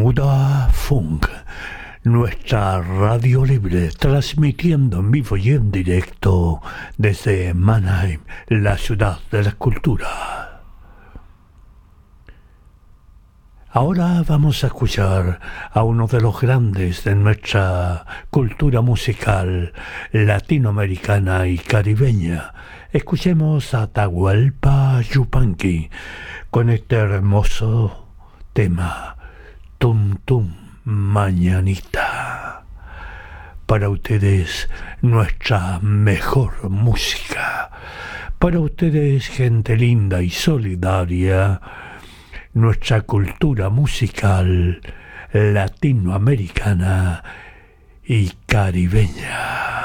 Buda Funk, nuestra radio libre, transmitiendo en vivo y en directo desde Mannheim, la ciudad de la cultura. Ahora vamos a escuchar a uno de los grandes de nuestra cultura musical latinoamericana y caribeña. Escuchemos a Atahualpa Yupanqui con este hermoso tema, Tum Tum Mañanita. Para ustedes, nuestra mejor música. Para ustedes, gente linda y solidaria, nuestra cultura musical latinoamericana y caribeña.